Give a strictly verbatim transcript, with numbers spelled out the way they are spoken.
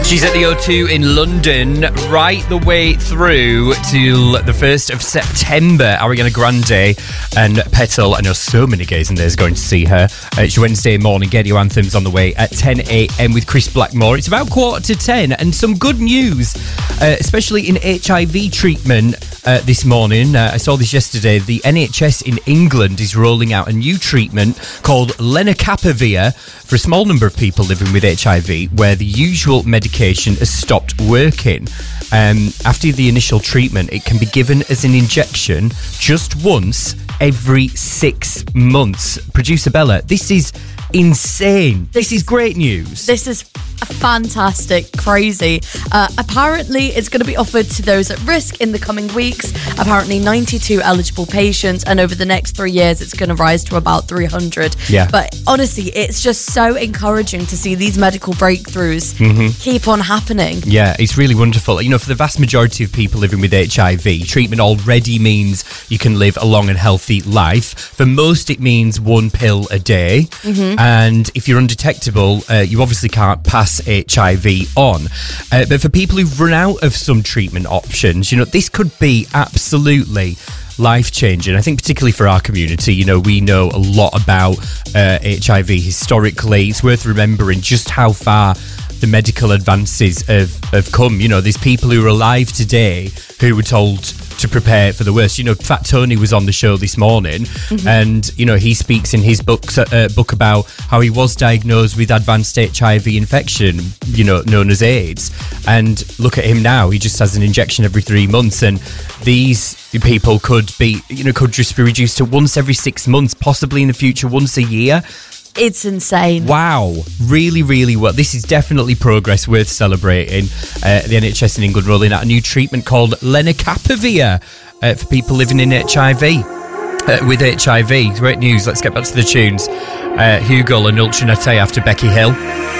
She's at the O two in London right the way through till the first of September. Ariana Grande and Petal. I know so many gays in there is going to see her. Uh, it's Wednesday morning. Get your anthems on the way at ten a.m. with Chris Blackmore. It's about quarter to ten, and some good news, uh, especially in H I V treatment uh, this morning. Uh, I saw this yesterday. The N H S in England is rolling out a new treatment called lenacapavir for a small number of people living with H I V, where the usual medication has stopped working. Um, after the initial treatment, it can be given as an injection just once every six months. Producer Bella, this is insane. This is great news. This is fantastic, crazy. Uh, apparently, it's going to be offered to those at risk in the coming weeks. Apparently, ninety-two eligible patients, and over the next three years, it's going to rise to about three hundred. Yeah. But honestly, it's just so encouraging to see these medical breakthroughs mm-hmm. keep on happening. Yeah, it's really wonderful. You know, for the vast majority of people living with H I V, treatment already means you can live a long and healthy life. For most, it means one pill a day. Mm-hmm. And if you're undetectable, uh, you obviously can't pass H I V on. Uh, but for people who've run out of some treatment options, you know, this could be absolutely life-changing. I think particularly for our community, you know, we know a lot about uh, H I V historically. It's worth remembering just how far the medical advances have, have come. You know, there's people who are alive today who were told to prepare for the worst. You know, Fat Tony was on the show this morning, mm-hmm. and, you know, he speaks in his books, uh, book about how he was diagnosed with advanced H I V infection, you know, known as AIDS. And look at him now. He just has an injection every three months. And these people could be, you know, could just be reduced to once every six months, possibly in the future, once a year. It's insane. Wow. Really, really well. This is definitely progress worth celebrating. Uh, the N H S in England rolling out a new treatment called lenacapavir uh, for people living in H I V. Uh, with H I V. Great news. Let's get back to the tunes. Uh, Hugo and Ultra Nate after Becky Hill.